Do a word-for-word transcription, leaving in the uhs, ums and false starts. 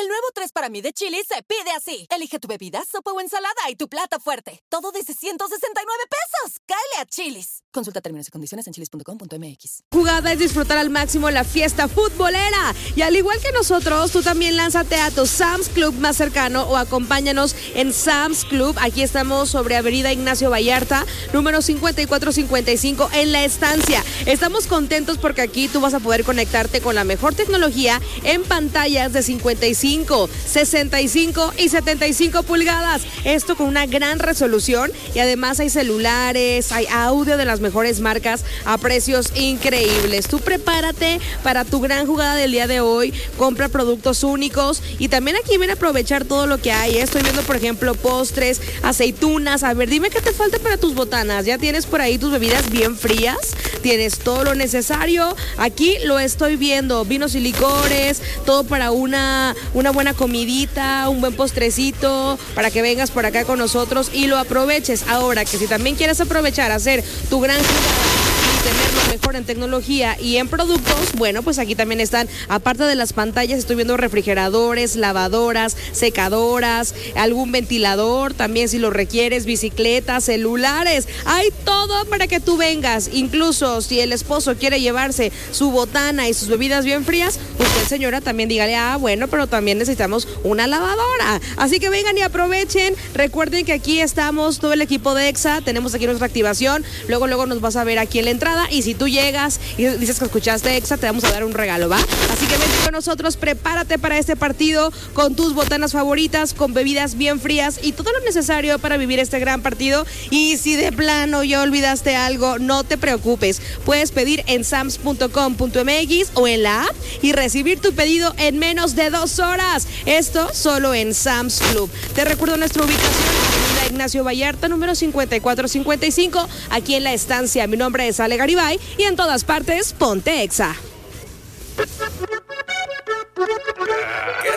El nuevo tres para mí de Chili's se pide así. Elige tu bebida, sopa o ensalada y tu plato fuerte. Todo desde ciento sesenta y nueve pesos. ¡Cáele a Chili's! Consulta términos y condiciones en chilis punto com punto m x. Jugada es disfrutar al máximo la fiesta futbolera. Y al igual que nosotros, tú también lánzate a tu Sam's Club más cercano o acompáñanos en Sam's Club. Aquí estamos sobre Avenida Ignacio Vallarta, número cincuenta y cuatro cincuenta y cinco en La Estancia. Estamos contentos porque aquí tú vas a poder conectarte con la mejor tecnología en pantallas de cincuenta y cinco, sesenta y cinco y setenta y cinco pulgadas. Esto con una gran resolución y además hay celulares, hay audio de las mejores marcas a precios increíbles. Tú prepárate para tu gran jugada del día de hoy. Compra productos únicos y también aquí viene a aprovechar todo lo que hay. Estoy viendo, por ejemplo, postres, aceitunas. A ver, dime qué te falta para tus botanas. ¿Ya tienes por ahí tus bebidas bien frías? ¿Tienes todo lo necesario? Aquí lo estoy viendo. Vinos y licores, todo para una, una buena comidita, un buen postrecito, para que vengas por acá con nosotros y lo aproveches. Ahora que si también quieres aprovechar, hacer tu gran jugada y tener lo mejor en tecnología y en productos, bueno, pues aquí también están, aparte de las pantallas, estoy viendo refrigeradores, lavadoras, secadoras, algún ventilador, también si lo requieres, bicicletas, celulares, hay todo para que tú vengas. Incluso si el esposo quiere llevarse su botana y sus bebidas bien frías, usted, señora, también dígale, ah, bueno, pero también necesitamos una lavadora. Así que vengan y aprovechen. Recuerden que aquí estamos todo el equipo de EXA, tenemos aquí nuestra activación, luego luego nos vas a ver aquí en la entrada y si tú llegas y dices que escuchaste EXA, te vamos a dar un regalo, ¿va? Así que vente con nosotros, prepárate para este partido con tus botanas favoritas, con bebidas bien frías y todo lo necesario para vivir este gran partido. Y si de plano ya olvidaste algo, no te preocupes, puedes pedir en sams punto com punto m x o en la app y recibir tu pedido en menos de dos horas. Esto solo en Sam's Club. Te recuerdo nuestra ubicación, Avenida Ignacio Vallarta, número cincuenta y cuatro cincuenta y cinco, aquí en La Estancia. Mi nombre es Ale Garibay y en todas partes, ponte EXA.